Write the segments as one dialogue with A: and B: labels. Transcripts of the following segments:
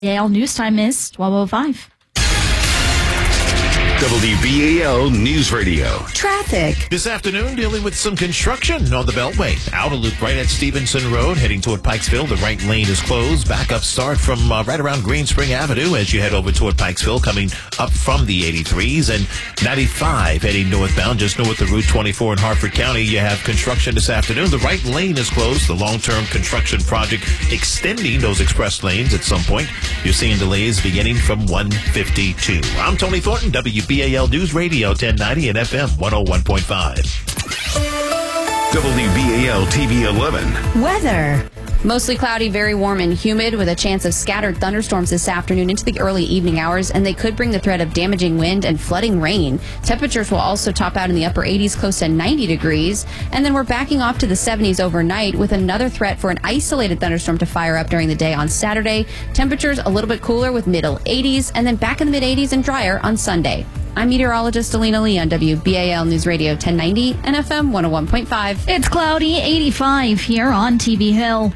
A: WBAL news time is 12:05.
B: WBAL News Radio.
C: Traffic.
D: This afternoon, dealing with some construction on the Beltway. Outer loop right at Stevenson Road, heading toward Pikesville. The right lane is closed. Backup start from right around Green Spring Avenue as you head over toward Pikesville, coming up from the 83s. And 95 heading northbound, just north of Route 24 in Harford County. You have construction this afternoon. The right lane is closed. The long-term construction project extending those express lanes at some point. You're seeing delays beginning from 152. I'm Tony Thornton, WBAL News Radio 1090 and FM 101.5.
B: WBAL TV 11.
C: Weather.
E: Mostly cloudy, very warm and humid with a chance of scattered thunderstorms this afternoon into the early evening hours, and they could bring the threat of damaging wind and flooding rain. Temperatures will also top out in the upper 80s, close to 90 degrees. And then we're backing off to the 70s overnight with another threat for an isolated thunderstorm to fire up during the day on Saturday. Temperatures a little bit cooler with middle 80s and then back in the mid 80s and drier on Sunday. I'm meteorologist Alina Lee on WBAL News Radio 1090 and FM 101.5.
A: It's cloudy, 85 here on TV Hill.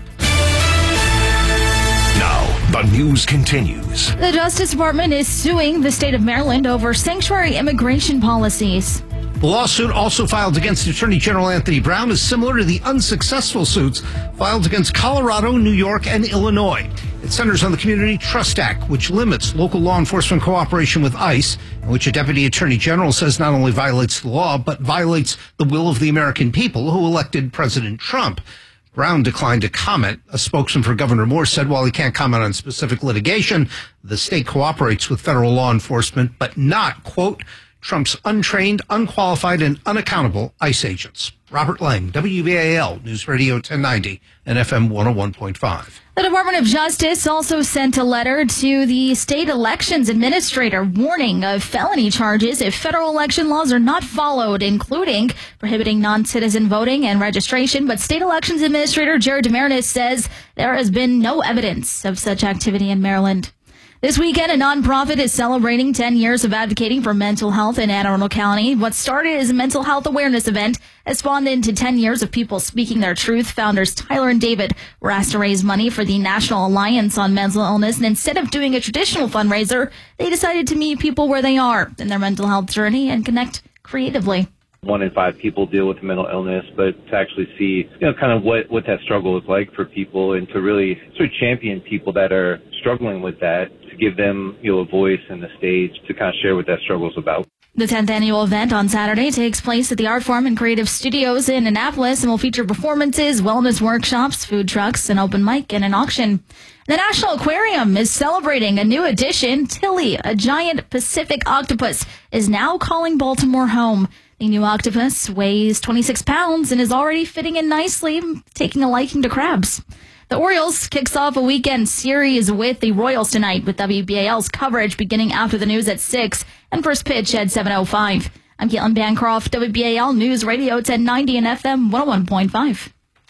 B: Now, the news continues.
A: The Justice Department is suing the state of Maryland over sanctuary immigration policies.
F: The lawsuit also filed against Attorney General Anthony Brown is similar to the unsuccessful suits filed against Colorado, New York, and Illinois. It centers on the Community Trust Act, which limits local law enforcement cooperation with ICE, in which a deputy attorney general says not only violates the law, but violates the will of the American people who elected President Trump. Brown declined to comment. A spokesman for Governor Moore said while he can't comment on specific litigation, the state cooperates with federal law enforcement, but not, quote, Trump's untrained, unqualified, and unaccountable ICE agents. Robert Lang, WBAL News Radio 1090 and FM 101.5.
A: The Department of Justice also sent a letter to the state elections administrator warning of felony charges if federal election laws are not followed, including prohibiting non-citizen voting and registration. But state elections administrator Jared DeMarinis says there has been no evidence of such activity in Maryland. This weekend, a nonprofit is celebrating 10 years of advocating for mental health in Anne Arundel County. What started as a mental health awareness event has spawned into 10 years of people speaking their truth. Founders Tyler and David were asked to raise money for the National Alliance on Mental Illness, and instead of doing a traditional fundraiser, they decided to meet people where they are in their mental health journey and connect creatively.
G: 1 in 5 people deal with mental illness, but to actually see, kind of what that struggle is like for people and to really sort of champion people that are struggling with that, to give them, a voice and a stage to kind of share what that struggle is about.
A: The 10th annual event on Saturday takes place at the Art Farm and Creative Studios in Annapolis and will feature performances, wellness workshops, food trucks, an open mic, and an auction. The National Aquarium is celebrating a new addition. Tilly, a giant Pacific octopus, is now calling Baltimore home. The new octopus weighs 26 pounds and is already fitting in nicely, taking a liking to crabs. The Orioles kicks off a weekend series with the Royals tonight, with WBAL's coverage beginning after the news at 6 and first pitch at 7:05. I'm Caitlin Bancroft, WBAL News Radio 1090 and FM 101.5.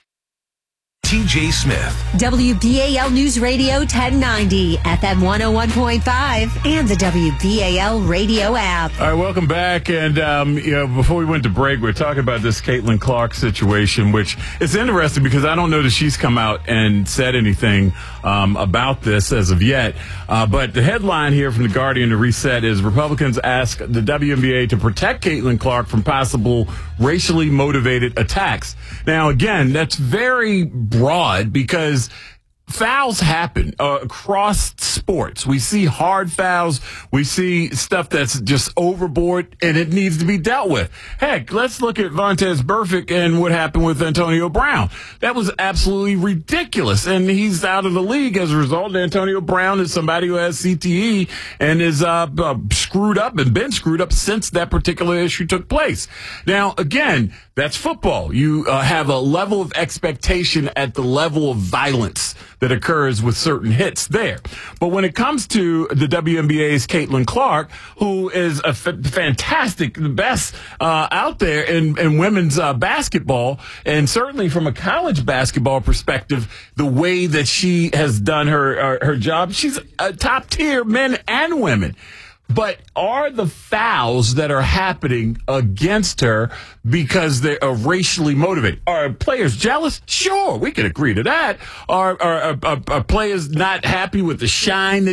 B: TJ Smith.
C: WBAL News Radio 1090, FM 101.5, and the WBAL radio app.
H: All right, welcome back. And, before we went to break, we were talking about this Caitlin Clark situation, which is interesting because I don't know that she's come out and said anything about this as of yet. But the headline here from The Guardian to Reset is Republicans ask the WNBA to protect Caitlin Clark from possible racially motivated attacks. Now, again, that's very broad because fouls happen across sports. We see hard fouls. We see stuff that's just overboard, and it needs to be dealt with. Heck, let's look at Vontaze Burfict and what happened with Antonio Brown. That was absolutely ridiculous, and he's out of the league as a result. Antonio Brown is somebody who has CTE and is screwed up and been screwed up since that particular issue took place. Now, again, that's football. You have a level of expectation at the level of violence that occurs with certain hits there. But when it comes to the WNBA's Caitlin Clark, who is a fantastic, the best out there in women's basketball, and certainly from a college basketball perspective, the way that she has done her job, she's a top tier, men and women. But are the fouls that are happening against her because they are racially motivated? Are players jealous? Sure, we can agree to that. Are players not happy with the shine that